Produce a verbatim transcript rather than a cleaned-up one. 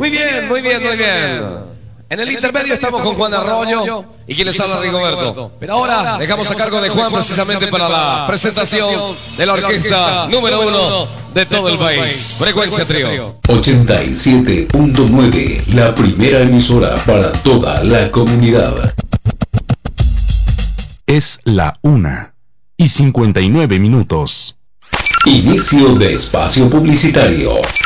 Muy bien, muy bien, muy bien. En el intermedio estamos con Juan Arroyo y quien les habla Rigoberto. Pero ahora dejamos a cargo de Juan precisamente para la presentación de la orquesta número uno de todo el país. Frecuencia Trío. ochenta y siete punto nueve, la primera emisora para toda la comunidad. Es la una y cincuenta y nueve minutos. Inicio de espacio publicitario.